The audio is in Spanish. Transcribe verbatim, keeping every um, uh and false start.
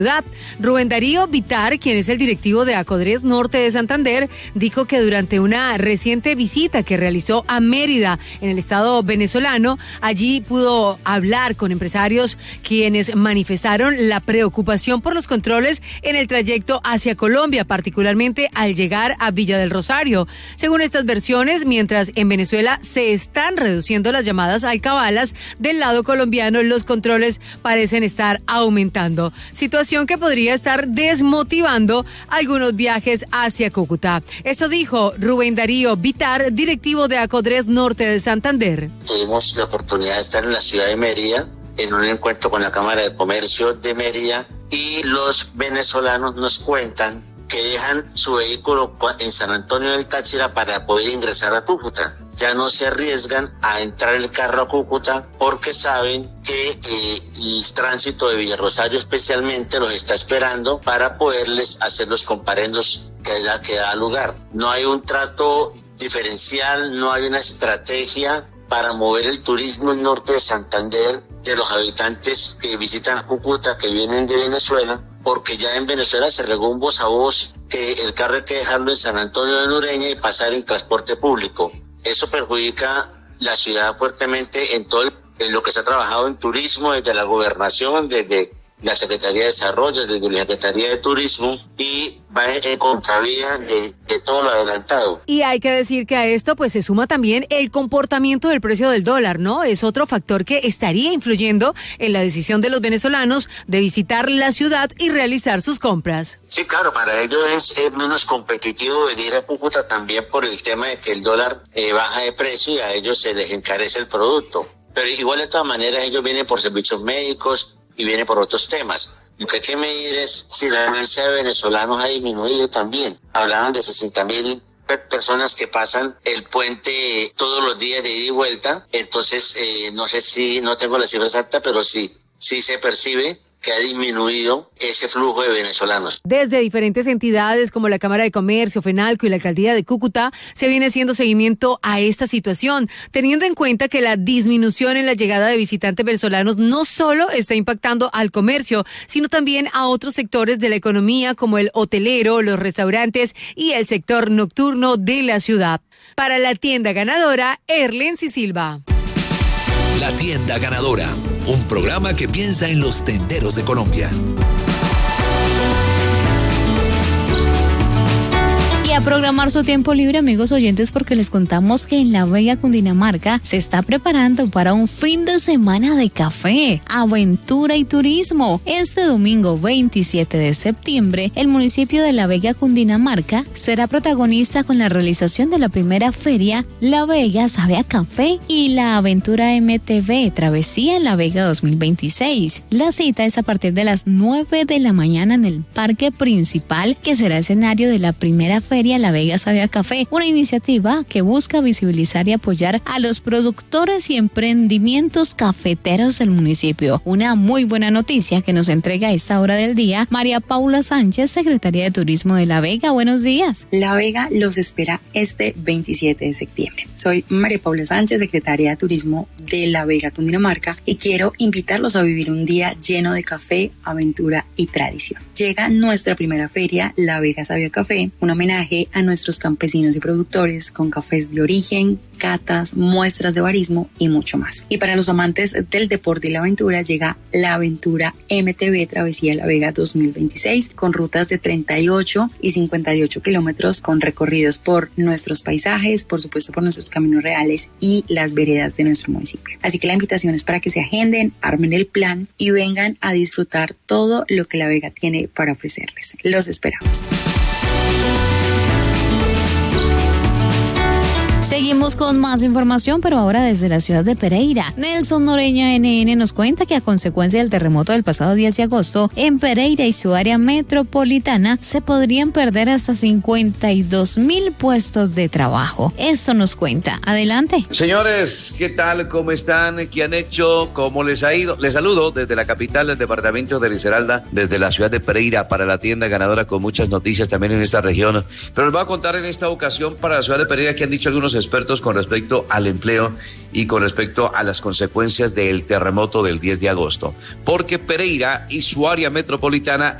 Rubén Darío Vitar, quien es el directivo de Acodres Norte de Santander, dijo que durante una reciente visita que realizó a Mérida, en el estado venezolano, allí pudo hablar con empresarios quienes manifestaron la preocupación por los controles en el trayecto hacia Colombia, particularmente al llegar a Villa del Rosario. Según estas versiones, mientras en Venezuela se están reduciendo las llamadas alcabalas, del lado colombiano los controles parecen estar aumentando. Situación que podría estar desmotivando algunos viajes hacia Cúcuta. Eso dijo Rubén Darío Vitar, directivo de Acodres Norte de Santander. Tuvimos la oportunidad de estar en la ciudad de Mérida, en un encuentro con la Cámara de Comercio de Mérida, y los venezolanos nos cuentan que dejan su vehículo en San Antonio del Táchira para poder ingresar a Cúcuta. Ya no se arriesgan a entrar el carro a Cúcuta porque saben que eh, el tránsito de Villarrosario especialmente los está esperando para poderles hacer los comparendos que da, que da lugar. No hay un trato diferencial, no hay una estrategia para mover el turismo en norte de Santander de los habitantes que visitan Cúcuta, que vienen de Venezuela, porque ya en Venezuela se regó un voz a voz que el carro hay que dejarlo en San Antonio de Nureña y pasar en transporte público. Eso perjudica la ciudad fuertemente en todo el, en lo que se ha trabajado en turismo desde la gobernación, desde la Secretaría de Desarrollo, desde la Secretaría de Turismo, y va en contravía de, de todo lo adelantado. Y hay que decir que a esto pues se suma también el comportamiento del precio del dólar, ¿no? Es otro factor que estaría influyendo en la decisión de los venezolanos de visitar la ciudad y realizar sus compras. Sí, claro, para ellos es, es menos competitivo venir a Cúcuta también por el tema de que el dólar eh, baja de precio y a ellos se les encarece el producto. Pero igual de todas maneras ellos vienen por servicios médicos y viene por otros temas. Lo que hay que medir es si la ganancia de venezolanos ha disminuido también. Hablaban de sesenta mil personas que pasan el puente todos los días de ida y vuelta. Entonces, eh, no sé si, no tengo la cifra exacta, pero sí, sí se percibe que ha disminuido ese flujo de venezolanos. Desde diferentes entidades como la Cámara de Comercio, FENALCO y la Alcaldía de Cúcuta se viene haciendo seguimiento a esta situación, teniendo en cuenta que la disminución en la llegada de visitantes venezolanos no solo está impactando al comercio, sino también a otros sectores de la economía como el hotelero, los restaurantes y el sector nocturno de la ciudad. Para la tienda ganadora, Erlency Silva. La tienda ganadora, un programa que piensa en los tenderos de Colombia. Y a programar su tiempo libre, amigos oyentes, porque les contamos que en La Vega, Cundinamarca, se está preparando para un fin de semana de café, aventura y turismo. Este domingo veintisiete de septiembre, el municipio de La Vega, Cundinamarca, será protagonista con la realización de la primera feria La Vega Sabe a Café y la aventura M T V Travesía La Vega dos mil veintiséis. La cita es a partir de las nueve de la mañana en el parque principal, que será escenario de la primera feria La Vega Sabe a Café, una iniciativa que busca visibilizar y apoyar a los productores y emprendimientos cafeteros del municipio. Una muy buena noticia que nos entrega a esta hora del día María Paula Sánchez, secretaria de Turismo de La Vega. Buenos días. La Vega los espera este veintisiete de septiembre. Soy María Paula Sánchez, secretaria de Turismo de La Vega, Cundinamarca, y quiero invitarlos a vivir un día lleno de café, aventura y tradición. Llega nuestra primera feria, La Vega Sabe a Café, un homenaje a nuestros campesinos y productores con cafés de origen, catas, muestras de barismo y mucho más. Y para los amantes del deporte y la aventura llega la aventura M T V Travesía La Vega dos mil veintiséis con rutas de treinta y ocho y cincuenta y ocho kilómetros con recorridos por nuestros paisajes, por supuesto por nuestros caminos reales y las veredas de nuestro municipio. Así que la invitación es para que se agenden, armen el plan y vengan a disfrutar todo lo que La Vega tiene para ofrecerles. Los esperamos. Seguimos con más información, pero ahora desde la ciudad de Pereira. Nelson Noreña N N nos cuenta que a consecuencia del terremoto del pasado diez de agosto, en Pereira y su área metropolitana se podrían perder hasta cincuenta y dos mil puestos de trabajo. Esto nos cuenta. Adelante. Señores, ¿qué tal? ¿Cómo están? ¿Qué han hecho? ¿Cómo les ha ido? Les saludo desde la capital del departamento de Risaralda, desde la ciudad de Pereira, para la tienda ganadora, con muchas noticias también en esta región. Pero les voy a contar en esta ocasión para la ciudad de Pereira que han dicho algunos expertos con respecto al empleo y con respecto a las consecuencias del terremoto del diez de agosto, porque Pereira y su área metropolitana